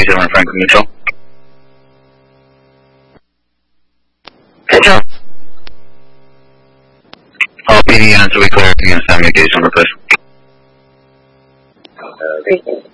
37 Franklin Neutral. Control. All PD units will be clear. If you can send me a case number, please. Recent